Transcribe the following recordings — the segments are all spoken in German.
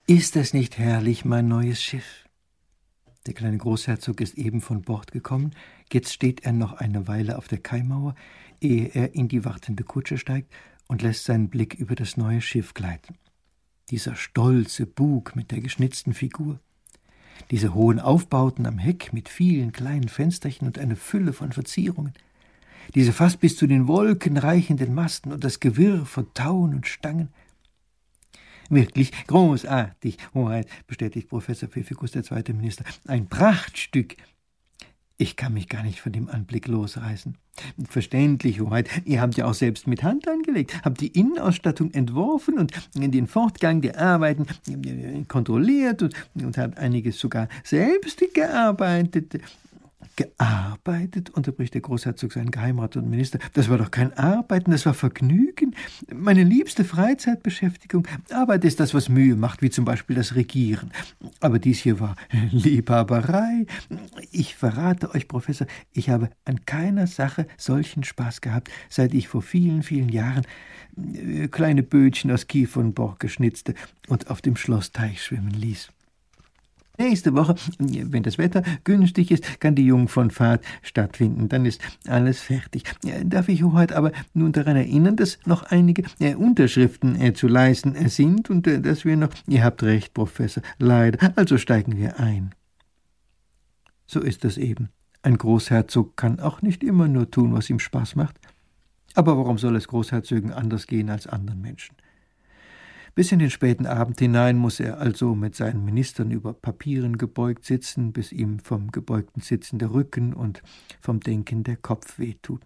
Ist es nicht herrlich, mein neues Schiff? Der kleine Großherzog ist eben von Bord gekommen. Jetzt steht er noch eine Weile auf der Kaimauer, ehe er in die wartende Kutsche steigt und lässt seinen Blick über das neue Schiff gleiten. Dieser stolze Bug mit der geschnitzten Figur, diese hohen Aufbauten am Heck mit vielen kleinen Fensterchen und eine Fülle von Verzierungen, diese fast bis zu den Wolken reichenden Masten und das Gewirr von Tauen und Stangen. Wirklich großartig, Hoheit, bestätigt Professor Pfiffikus, der zweite Minister. Ein Prachtstück. Ich kann mich gar nicht von dem Anblick losreißen. Verständlich, Hoheit. Ihr habt ja auch selbst mit Hand angelegt, habt die Innenausstattung entworfen und den Fortgang der Arbeiten kontrolliert und habt einiges sogar selbst gearbeitet. Gearbeitet, unterbricht der Großherzog seinen Geheimrat und Minister. Das war doch kein Arbeiten, das war Vergnügen. Meine liebste Freizeitbeschäftigung. Arbeit ist das, was Mühe macht, wie zum Beispiel das Regieren. Aber dies hier war Liebhaberei. Ich verrate euch, Professor, ich habe an keiner Sache solchen Spaß gehabt, seit ich vor vielen, vielen Jahren kleine Bötchen aus Kiefernborg geschnitzte und auf dem Schlossteich schwimmen ließ. Nächste Woche, wenn das Wetter günstig ist, kann die Jungfernfahrt stattfinden. Dann ist alles fertig. Darf ich Hoheit aber nun daran erinnern, dass noch einige Unterschriften zu leisten sind und dass wir noch... Ihr habt recht, Professor, leider. Also steigen wir ein. So ist das eben. Ein Großherzog kann auch nicht immer nur tun, was ihm Spaß macht. Aber warum soll es Großherzögen anders gehen als anderen Menschen? Bis in den späten Abend hinein muss er also mit seinen Ministern über Papieren gebeugt sitzen, bis ihm vom gebeugten Sitzen der Rücken und vom Denken der Kopf wehtut.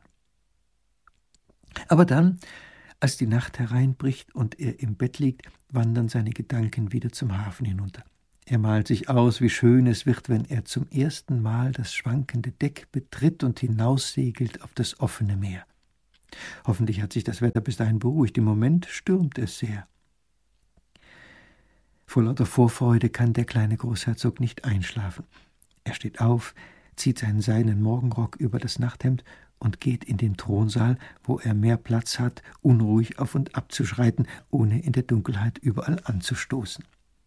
Aber dann, als die Nacht hereinbricht und er im Bett liegt, wandern seine Gedanken wieder zum Hafen hinunter. Er malt sich aus, wie schön es wird, wenn er zum ersten Mal das schwankende Deck betritt und hinaussegelt auf das offene Meer. Hoffentlich hat sich das Wetter bis dahin beruhigt. Im Moment stürmt es sehr. Vor lauter Vorfreude kann der kleine Großherzog nicht einschlafen. Er steht auf, zieht seinen seidenen Morgenrock über das Nachthemd und geht in den Thronsaal, wo er mehr Platz hat, unruhig auf und ab zu schreiten, ohne in der Dunkelheit überall anzustoßen.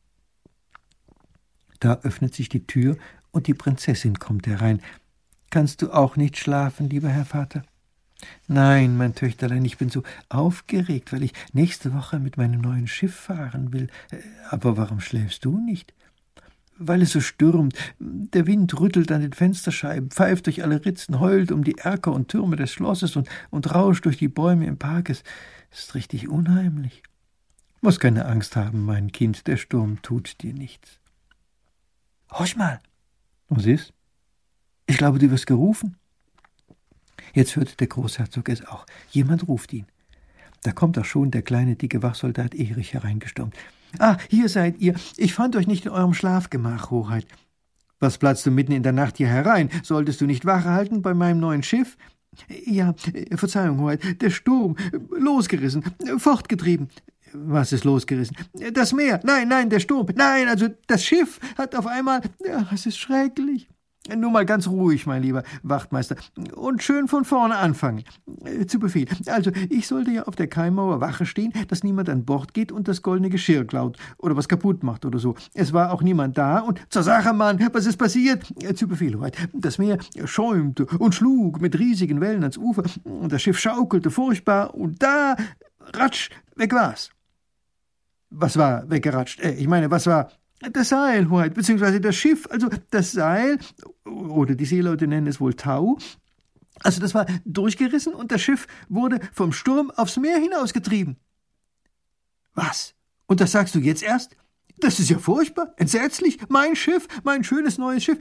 Da öffnet sich die Tür und die Prinzessin kommt herein. »Kannst du auch nicht schlafen, lieber Herr Vater?« »Nein, mein Töchterlein, ich bin so aufgeregt, weil ich nächste Woche mit meinem neuen Schiff fahren will. Aber warum schläfst du nicht?« »Weil es so stürmt. Der Wind rüttelt an den Fensterscheiben, pfeift durch alle Ritzen, heult um die Erker und Türme des Schlosses und rauscht durch die Bäume im Park. Es ist richtig unheimlich.« »Muss keine Angst haben, mein Kind, der Sturm tut dir nichts.« »Horch mal!« »Was ist?« »Ich glaube, du wirst gerufen.« Jetzt hört der Großherzog es auch. Jemand ruft ihn. Da kommt auch schon der kleine, dicke Wachsoldat Erich hereingestürmt. »Ah, hier seid ihr. Ich fand euch nicht in eurem Schlafgemach, Hoheit.« »Was platzt du mitten in der Nacht hier herein? Solltest du nicht Wache halten bei meinem neuen Schiff?« »Ja, Verzeihung, Hoheit. Der Sturm. Losgerissen. Fortgetrieben.« »Was ist losgerissen?« »Das Meer. Nein, der Sturm. Nein, also das Schiff hat auf einmal... Ja, es ist schrecklich.« »Nur mal ganz ruhig, mein lieber Wachtmeister, und schön von vorne anfangen. Zu Befehl. Also, ich sollte ja auf der Kaimauer Wache stehen, dass niemand an Bord geht und das goldene Geschirr klaut oder was kaputt macht oder so. Es war auch niemand da und zur Sache, Mann, was ist passiert? Zu Befehl, Hoheit. Das Meer schäumte und schlug mit riesigen Wellen ans Ufer und das Schiff schaukelte furchtbar und da, ratsch, weg war's.« »Was war weggeratscht? Ich meine, was war...« »Das Seil, Hoheit, beziehungsweise das Schiff, also das Seil, oder die Seeleute nennen es wohl Tau, also das war durchgerissen und das Schiff wurde vom Sturm aufs Meer hinausgetrieben.« »Was? Und das sagst du jetzt erst? Das ist ja furchtbar, entsetzlich, mein Schiff, mein schönes neues Schiff.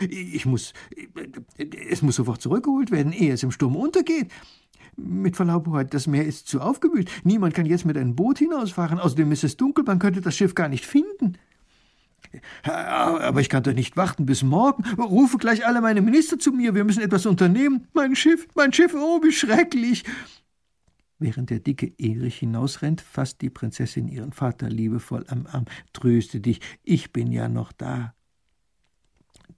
Es muss sofort zurückgeholt werden, ehe es im Sturm untergeht. Mit Verlaub, Hoheit, das Meer ist zu aufgewühlt, niemand kann jetzt mit einem Boot hinausfahren, außerdem ist es dunkel, man könnte das Schiff gar nicht finden.« »Aber ich kann doch nicht warten bis morgen. Rufe gleich alle meine Minister zu mir. Wir müssen etwas unternehmen. Mein Schiff, oh, wie schrecklich!« Während der dicke Erich hinausrennt, fasst die Prinzessin ihren Vater liebevoll am Arm. »Tröste dich, ich bin ja noch da.«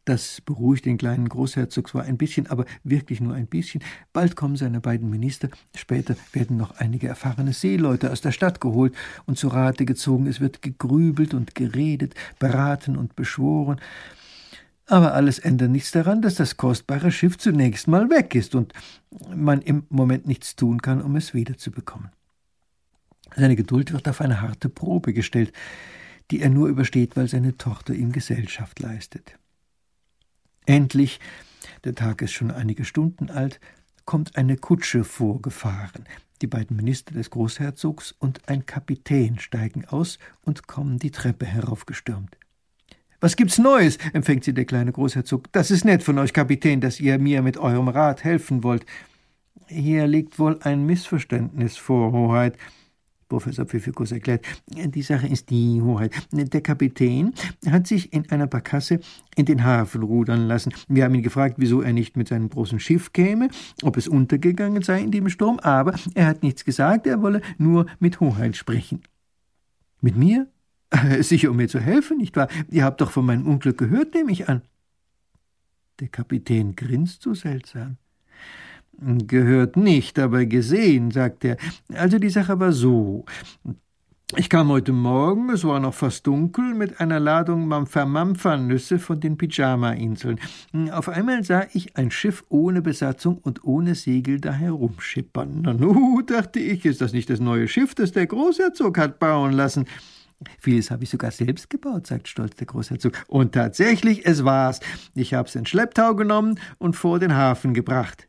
Das beruhigt den kleinen Großherzog zwar ein bisschen, aber wirklich nur ein bisschen. Bald kommen seine beiden Minister, später werden noch einige erfahrene Seeleute aus der Stadt geholt und zu Rate gezogen. Es wird gegrübelt und geredet, beraten und beschworen. Aber alles ändert nichts daran, dass das kostbare Schiff zunächst mal weg ist und man im Moment nichts tun kann, um es wiederzubekommen. Seine Geduld wird auf eine harte Probe gestellt, die er nur übersteht, weil seine Tochter ihm Gesellschaft leistet. Endlich, der Tag ist schon einige Stunden alt, kommt eine Kutsche vorgefahren. Die beiden Minister des Großherzogs und ein Kapitän steigen aus und kommen die Treppe heraufgestürmt. »Was gibt's Neues?« empfängt sie der kleine Großherzog. »Das ist nett von euch, Kapitän, dass ihr mir mit eurem Rat helfen wollt.« »Hier liegt wohl ein Missverständnis vor, Hoheit«, Professor Pfiffikus erklärt. »Die Sache ist die, Hoheit. Der Kapitän hat sich in einer Barkasse in den Hafen rudern lassen. Wir haben ihn gefragt, wieso er nicht mit seinem großen Schiff käme, ob es untergegangen sei in dem Sturm, aber er hat nichts gesagt, er wolle nur mit Hoheit sprechen.« »Mit mir? Sicher, um mir zu helfen, nicht wahr? Ihr habt doch von meinem Unglück gehört, nehme ich an.« Der Kapitän grinst so seltsam. »Gehört nicht, aber gesehen«, sagt er. »Also die Sache war so. Ich kam heute Morgen, es war noch fast dunkel, mit einer Ladung Mampfer-Mampfer-Nüsse von den Pyjama-Inseln. Auf einmal sah ich ein Schiff ohne Besatzung und ohne Segel da herumschippern. Nanu, dachte ich, ist das nicht das neue Schiff, das der Großherzog hat bauen lassen?« »Vieles habe ich sogar selbst gebaut«, sagt stolz der Großherzog. »Und tatsächlich, es war's. Ich habe es in Schlepptau genommen und vor den Hafen gebracht.«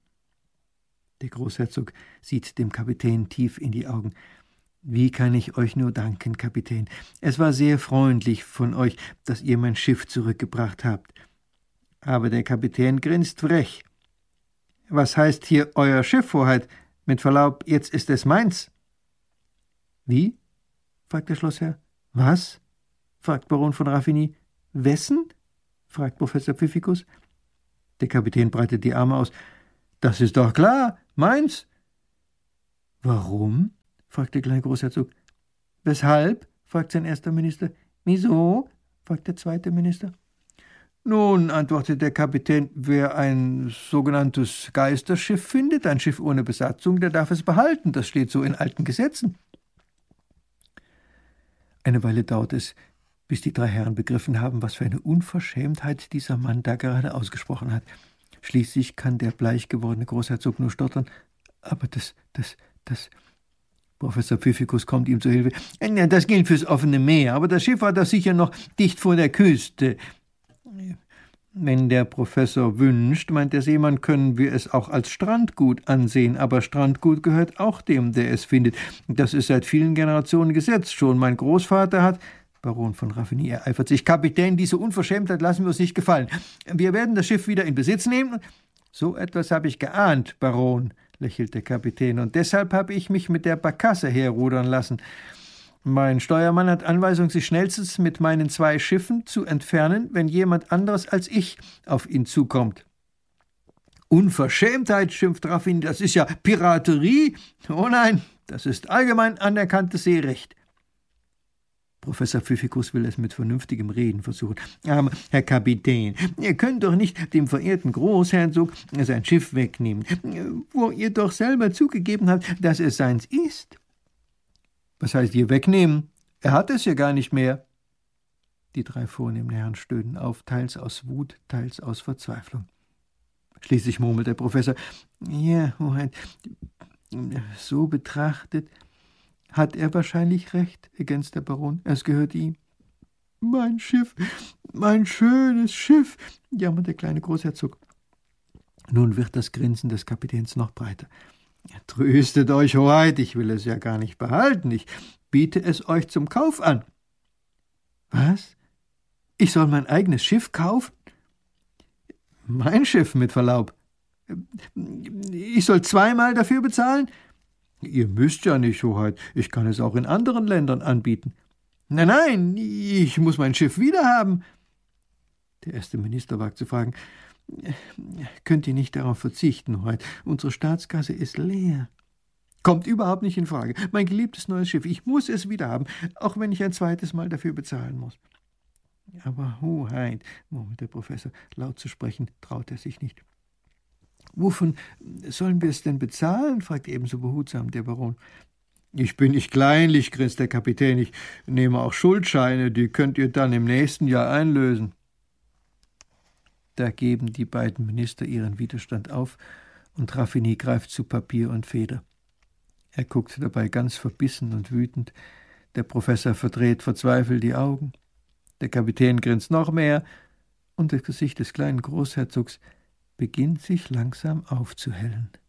Der Großherzog sieht dem Kapitän tief in die Augen. »Wie kann ich euch nur danken, Kapitän? Es war sehr freundlich von euch, dass ihr mein Schiff zurückgebracht habt.« Aber der Kapitän grinst frech. »Was heißt hier euer Schiff, Hoheit? Mit Verlaub, jetzt ist es meins.« »Wie?« fragt der Schlossherr. »Was?« fragt Baron von Raffigny. »Wessen?« fragt Professor Pfiffikus. Der Kapitän breitet die Arme aus. »Das ist doch klar, meins.« »Warum?« fragt der kleine Großherzog. »Weshalb?« fragt sein erster Minister. »Wieso?« fragt der zweite Minister. »Nun«, antwortet der Kapitän, »wer ein sogenanntes Geisterschiff findet, ein Schiff ohne Besatzung, der darf es behalten. Das steht so in alten Gesetzen.« Eine Weile dauert es, bis die drei Herren begriffen haben, was für eine Unverschämtheit dieser Mann da gerade ausgesprochen hat. Schließlich kann der bleich gewordene Großherzog nur stottern. »Aber das, Professor Pfiffikus kommt ihm zur Hilfe. »Das gilt fürs offene Meer, aber das Schiff war doch sicher noch dicht vor der Küste.« »Wenn der Professor wünscht«, meint der Seemann, »können wir es auch als Strandgut ansehen, aber Strandgut gehört auch dem, der es findet. Das ist seit vielen Generationen Gesetz. Schon mein Großvater hat...« Baron von Raffigny ereifert sich. »Kapitän, diese Unverschämtheit lassen wir uns nicht gefallen. Wir werden das Schiff wieder in Besitz nehmen.« »So etwas habe ich geahnt, Baron«, lächelt der Kapitän, »und deshalb habe ich mich mit der Barkasse herrudern lassen. Mein Steuermann hat Anweisung, sich schnellstens mit meinen 2 Schiffen zu entfernen, wenn jemand anderes als ich auf ihn zukommt.« »Unverschämtheit«, schimpft Raffigny, »das ist ja Piraterie. Oh nein, das ist allgemein anerkanntes Seerecht.« Professor Pfiffikus will es mit vernünftigem Reden versuchen. »Aber, Herr Kapitän, ihr könnt doch nicht dem verehrten Großherzog sein Schiff wegnehmen, wo ihr doch selber zugegeben habt, dass es seins ist.« »Was heißt hier wegnehmen? Er hat es ja gar nicht mehr.« Die 3 vornehmen Herren stöhnen auf, teils aus Wut, teils aus Verzweiflung. Schließlich murmelt der Professor. »Ja, Hoheit, so betrachtet hat er wahrscheinlich recht«, ergänzt der Baron. »Es gehört ihm.« »Mein Schiff, mein schönes Schiff«, jammert der kleine Großherzog. Nun wird das Grinsen des Kapitäns noch breiter. »Tröstet euch, Hoheit, ich will es ja gar nicht behalten. Ich biete es euch zum Kauf an.« »Was? Ich soll mein eigenes Schiff kaufen?« »Mein Schiff, mit Verlaub.« »Ich soll 2-mal dafür bezahlen?« »Ihr müsst ja nicht, Hoheit. Ich kann es auch in anderen Ländern anbieten.« »Nein, ich muss mein Schiff wiederhaben.« Der erste Minister wagt zu fragen, »Könnt ihr nicht darauf verzichten, Hoheit? Unsere Staatskasse ist leer.« »Kommt überhaupt nicht in Frage. Mein geliebtes neues Schiff, ich muss es wiederhaben, auch wenn ich ein 2. Mal dafür bezahlen muss.« Aber Hoheit, murmelt der Professor, laut zu sprechen traut er sich nicht. »Wovon sollen wir es denn bezahlen?« fragt ebenso behutsam der Baron. »Ich bin nicht kleinlich«, grinst der Kapitän, »ich nehme auch Schuldscheine, die könnt ihr dann im nächsten Jahr einlösen.« Da geben die beiden Minister ihren Widerstand auf, und Raffinie greift zu Papier und Feder. Er guckt dabei ganz verbissen und wütend, der Professor verdreht verzweifelt die Augen, der Kapitän grinst noch mehr, und das Gesicht des kleinen Großherzogs beginnt sich langsam aufzuhellen.